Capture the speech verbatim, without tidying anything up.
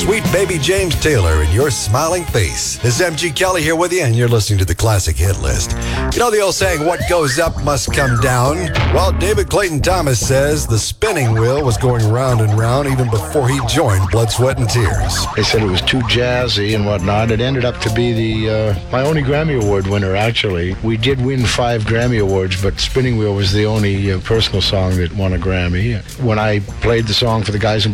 Sweet Baby James Taylor and Your Smiling Face. This is M G Kelly here with you, and you're listening to the Classic Hit List. You know the old saying, what goes up must come down? Well, David Clayton Thomas says the spinning wheel was going round and round even before he joined Blood, Sweat, and Tears. They said it was too jazzy and whatnot. It ended up to be the uh, my only Grammy Award winner, actually. We did win five Grammy Awards, but Spinning Wheel was the only uh, personal song that won a Grammy. When I played the song for the guys in